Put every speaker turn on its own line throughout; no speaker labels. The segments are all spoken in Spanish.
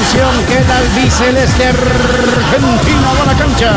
Atención que el albiceleste argentino va a la cancha.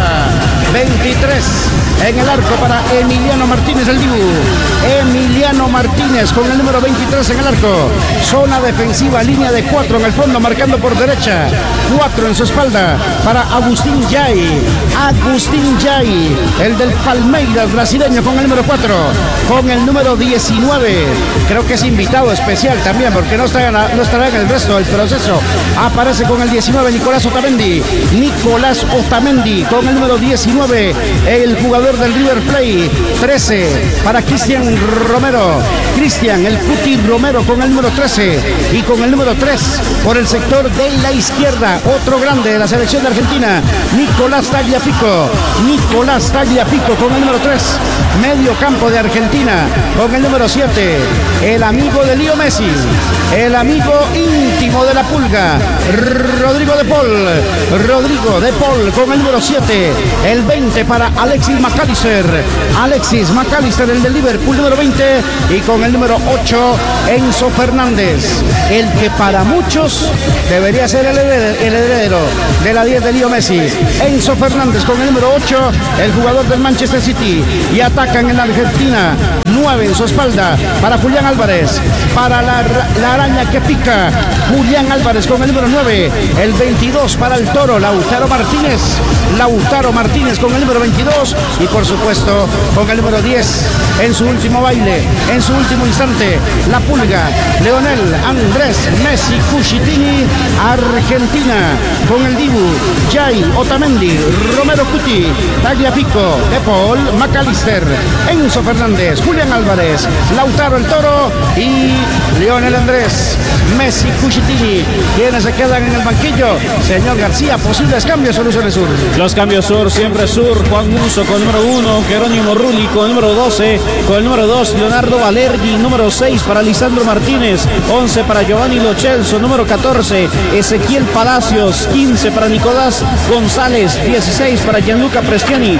23 en el arco para Emiliano Martínez, el Dibu. Emiliano Martínez con el número 23 en el arco. Zona defensiva, línea de 4 en el fondo, marcando por derecha. 4 en su espalda para Agustín Yay. Agustín Yay, el del Palmeiras brasileño, con el número 4. Con el número 19. Creo que es invitado especial también, porque no estará en el resto del proceso. Aparece con el 19 Nicolás Otamendi. Nicolás Otamendi con el número 19. El jugador del River Plate. 13 para Cristian Romero. Cristian, el Cuti Romero, con el número 13. Y con el número 3 por el sector de la izquierda, otro grande de la selección de Argentina, Nicolás Tagliafico. Nicolás Tagliafico con el número 3. Medio campo de Argentina con el número 7. El amigo de Leo Messi. El amigo íntimo de la Pulga, Rodrigo de Paul. Rodrigo de Paul con el número 7. El 20 para Alexis McAllister. Alexis McAllister, el del Liverpool, número 20. Y con el número 8, Enzo Fernández. El que para muchos debería ser el heredero de la 10 de Leo Messi. Enzo Fernández con el número 8, el jugador del Manchester City. Y atacan en la Argentina. 9 en su espalda para Julián Álvarez. Para la araña que pica, Julián Álvarez con el número 9. El 22 para el Toro, Lautaro Martínez. Lautaro Martínez con el número 22. Y por supuesto con el número 10 en su último baile, en su último instante, la Pulga, Leonel Andrés Messi Cucitini. Argentina con el Dibu, Yay, Otamendi, Romero, Cuti, Tagliafico, De Paul, McAllister, Enzo Fernández, Julián Álvarez, Lautaro el Toro y Leonel Andrés Messi Cucitini. ¿Quiénes se quedan en el banquillo? Señor García, posibles cambios, Soluciones Sur.
Los cambios Sur, siempre Sur. Juan Musso con el número 1, Jerónimo Rulli con el número 12, con el número 2, Leonardo Valerdi, número 6 para Lisandro Martínez, 11 para Giovanni Lo Celso, número 14, Ezequiel Palacios, 15 para Nicolás González, 16 para Gianluca Prestiani,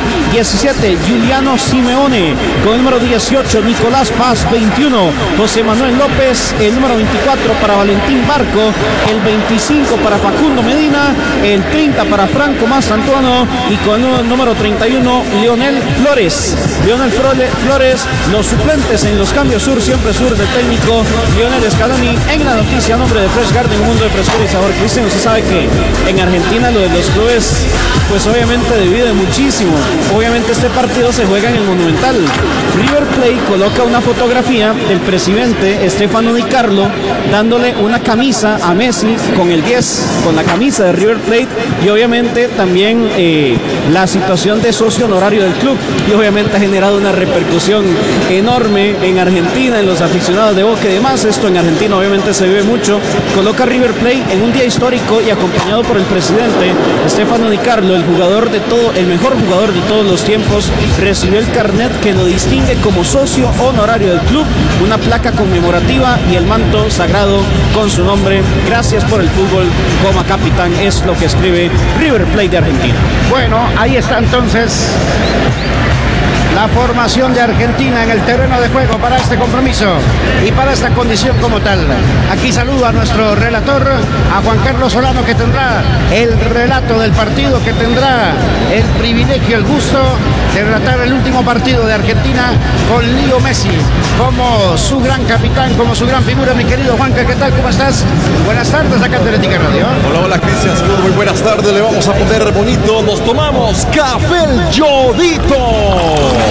17 Giuliano Simeone, con el número 18 Nicolás Paz, 21 José Manuel López, el número 24 para Valentín Barco, el 25 para Facundo Medina, el 30 para Franco Mastantuono y con el número 31 Lionel Flores. Lionel Flores, los suplentes en los cambios Sur, siempre Sur, del técnico Lionel Scaloni. En la noticia, a nombre de Fresh Garden, un mundo de frescura y sabor. Cristian, usted sabe que en Argentina lo de los clubes pues obviamente divide muchísimo. Obviamente este partido se juega en el Monumental. River Plate coloca una fotografía del presidente Stefano Di Carlo dándole una camisa a Messi con el 10, con la camisa de River Plate, y obviamente también la situación de socio honorario del club, y obviamente ha generado una repercusión enorme en Argentina, en los aficionados de Boca y demás. Esto en Argentina obviamente se vive mucho. Coloca River Plate en un día histórico y acompañado por el presidente Stefano Di Carlo, el jugador de todo, el mejor jugador de todos los tiempos, recibió el carnet que lo distingue como socio honorario del club, una placa conmemorativa y el manto sagrado con su nombre. Gracias por el fútbol, como capitán, es lo que escribe River Plate de Argentina.
Bueno, ahí está entonces la formación de Argentina en el terreno de juego para este compromiso y para esta condición como tal. Aquí saludo a nuestro relator, a Juan Carlos Solano, que tendrá el relato del partido, que tendrá el privilegio, el gusto de relatar el último partido de Argentina con Leo Messi como su gran capitán, como su gran figura. Mi querido Juanca, ¿qué tal? ¿Cómo estás? Buenas tardes acá en Atlética Radio.
Hola, hola Cristian, saludos, muy buenas tardes. Le vamos a poner bonito, nos tomamos Café El Yodito.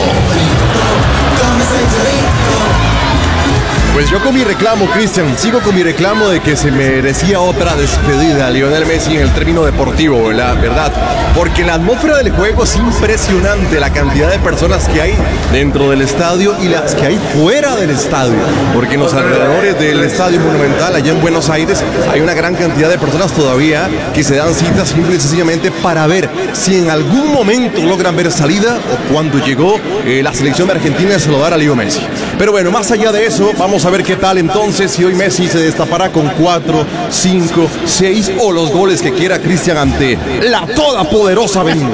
Pues yo con mi reclamo, Cristian, sigo con mi reclamo de que se merecía otra despedida a Lionel Messi en el término deportivo, la verdad, porque la atmósfera del juego es impresionante, la cantidad de personas que hay dentro del estadio y las que hay fuera del estadio, porque en los alrededores del Estadio Monumental, allá en Buenos Aires, hay una gran cantidad de personas todavía que se dan citas simple y sencillamente para ver si en algún momento logran ver salida o cuando llegó la selección de Argentina a saludar a Leo Messi. Pero bueno, más allá de eso, vamos a a ver qué tal entonces, si hoy Messi se destapará con 4, 5, 6 o los goles que quiera Cristian ante la todopoderosa Benin.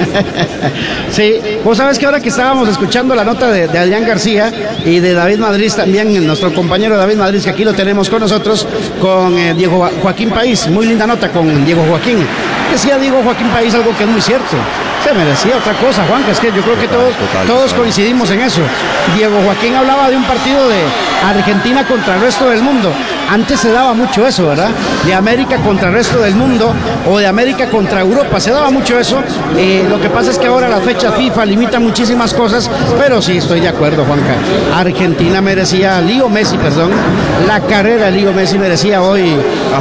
Sí, vos sabes que ahora que estábamos escuchando la nota de Adrián García y de David Madrid también, nuestro compañero David Madrid, que aquí lo tenemos con nosotros, con Diego Joaquín País, muy linda nota con Diego Joaquín. Decía Diego Joaquín País algo que es muy cierto. Se merecía otra cosa, Juan, que es que yo creo que todos coincidimos en eso. Diego Joaquín hablaba de un partido de Argentina contra el resto del mundo. Antes se daba mucho eso, ¿verdad? De América contra el resto del mundo o de América contra Europa. Se daba mucho eso. Lo que pasa es que ahora la fecha FIFA limita muchísimas cosas, pero sí estoy de acuerdo, Juanca. Argentina merecía, Leo Messi, perdón, la carrera de Leo Messi merecía hoy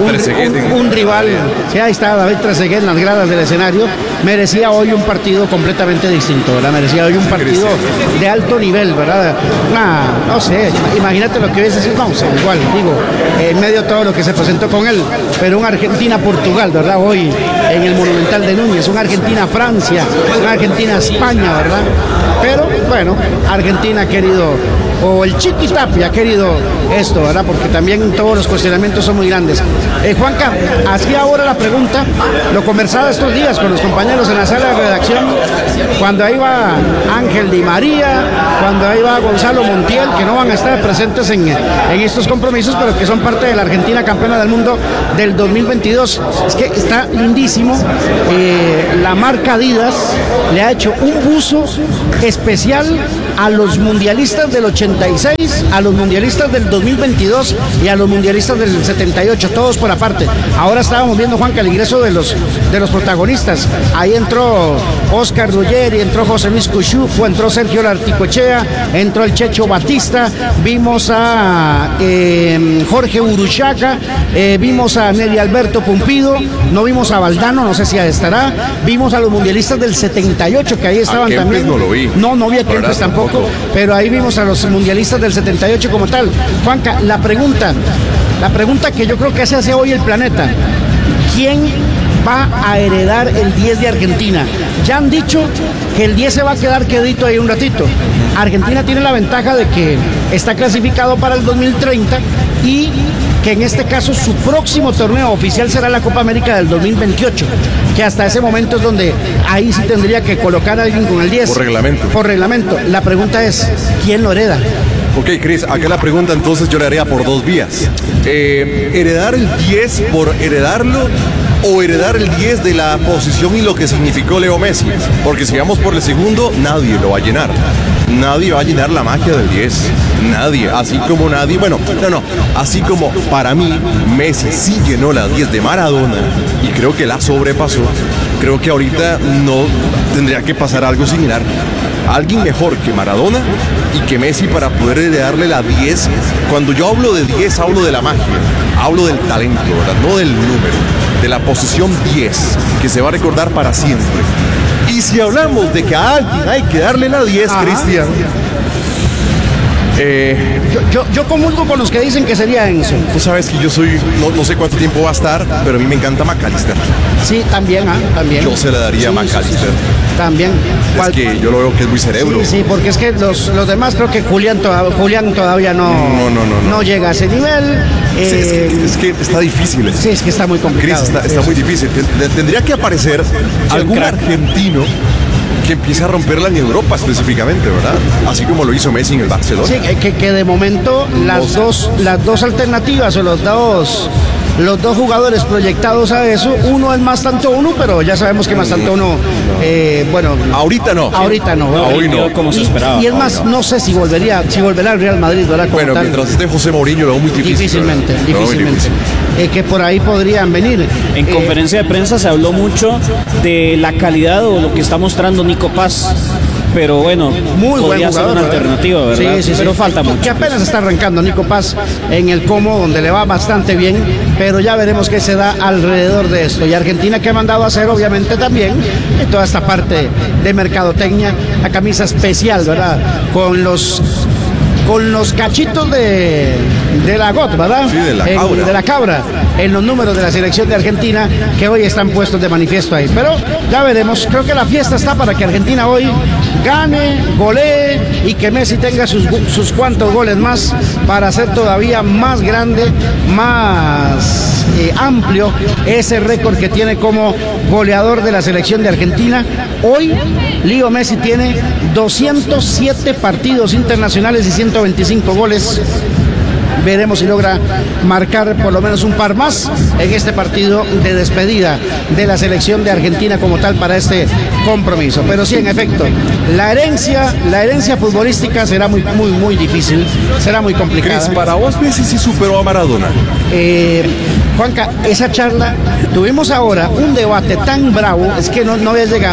un rival. Sí, ahí está David Trezeguet en las gradas del escenario. Merecía hoy un partido completamente distinto, ¿verdad? Merecía hoy un partido de alto nivel, ¿verdad? No sé, imagínate lo que hubiese sido, no sé, igual, digo, en medio de todo lo que se presentó con él, pero un Argentina-Portugal, ¿verdad? Hoy en el Monumental de Núñez, un Argentina-Francia, un Argentina-España, ¿verdad? Pero, bueno, Argentina ha querido, o el Chiqui Tapia ha querido esto, ¿verdad? Porque también todos los cuestionamientos son muy grandes. Juanca, hacía ahora la pregunta, lo conversaba estos días con los compañeros en la sala de redacción, cuando ahí va Ángel Di María, cuando ahí va Gonzalo Montiel, que no van a estar presentes en estos compromisos, pero que son parte de la Argentina campeona del mundo del 2022. Es que está lindísimo. La marca Adidas le ha hecho un buzo especial a los mundialistas del 86, a los mundialistas del 2022 y a los mundialistas del 78, todos por aparte. Ahora estábamos viendo, Juanca, el ingreso de los protagonistas. Ahí entró Oscar Ruggeri, entró José Luis Cuchufo, entró Sergio Larticochea, entró el Checho Batista, vimos a Jorge Uruchaca, vimos a Nelly Alberto Pumpido, no vimos a Valdano, no sé si estará, vimos a los mundialistas del 78 que ahí estaban
a
también.
No lo vi.
No vi a Kempes tampoco, pero ahí vimos a los mundialistas del 78 como tal. Juanca, la pregunta que yo creo que se hace hoy el planeta: ¿quién va a heredar el 10 de Argentina? Ya han dicho que el 10 se va a quedar quedito ahí un ratito. Argentina tiene la ventaja de que está clasificado para el 2030 y que en este caso su próximo torneo oficial será la Copa América del 2028, que hasta ese momento es donde ahí sí tendría que colocar a alguien con el 10.
Por reglamento.
Por reglamento. La pregunta es, ¿quién lo hereda?
Ok, Cris, acá la pregunta entonces yo le haría por dos vías. ¿Heredar el 10 por heredarlo o heredar el 10 de la posición y lo que significó Leo Messi? Porque si vamos por el segundo, nadie lo va a llenar. Nadie va a llenar la magia del 10. Nadie. Así como nadie. Bueno, así como para mí Messi sí llenó la 10 de Maradona y creo que la sobrepasó. Creo que ahorita no tendría que pasar algo similar. Alguien mejor que Maradona y que Messi para poder heredarle la 10. Cuando yo hablo de 10, hablo de la magia. Hablo del talento, ¿verdad? No del número. De la posición 10, que se va a recordar para siempre. Y si hablamos de que a alguien hay que darle la 10, Cristian,
yo comulgo con los que dicen que sería Enzo.
Tú sabes que yo soy, no sé cuánto tiempo va a estar, pero a mí me encanta McAllister.
Sí, también, también.
Yo se la daría a McAllister.
Sí. También.
Es que yo lo veo que es muy cerebro.
Sí, porque es que los demás creo que Julián todavía no llega a ese nivel.
Sí, es que está difícil.
Sí, es que está muy complicado.
Cris, está muy difícil. Tendría que aparecer algún argentino que empiece a romperla en Europa específicamente, ¿verdad? Así como lo hizo Messi en el Barcelona.
Sí, que de momento las dos alternativas o los dos jugadores proyectados a eso, uno es más tanto uno, pero ya sabemos que más tanto uno, bueno...
Ahorita no.
Hoy no. Como se esperaba.
Y es más, no sé si volverá al Real Madrid, ¿verdad? Como
bueno,
tal.
Mientras esté José Mourinho lo veo muy difícil.
Difícilmente. Que por ahí podrían venir.
En conferencia de prensa se habló mucho de la calidad o lo que está mostrando Nico Paz. Pero bueno,
muy
podría ser una alternativa, ¿verdad?
Sí,
pero falta mucho.
Que apenas está arrancando Nico Paz en el Como, donde le va bastante bien, pero ya veremos qué se da alrededor de esto. Y Argentina, que ha mandado a hacer, obviamente, también en toda esta parte de mercadotecnia, la camisa especial, ¿verdad? Con los con los cachitos de la GOT, ¿verdad?
Sí, de la cabra.
En los números de la selección de Argentina, que hoy están puestos de manifiesto ahí. Pero ya veremos, creo que la fiesta está para que Argentina hoy gane, golee y que Messi tenga sus cuantos goles más para hacer todavía más grande, más amplio ese récord que tiene como goleador de la selección de Argentina. Hoy Leo Messi tiene 207 partidos internacionales y 125 goles. Veremos si logra marcar por lo menos un par más en este partido de despedida de la selección de Argentina como tal para este compromiso. Pero sí, en efecto, la herencia futbolística será muy difícil, será muy complicada.
Cris, para vos Messi sí superó a Maradona.
Juanca, esa charla, tuvimos ahora un debate tan bravo, es que no había llegado.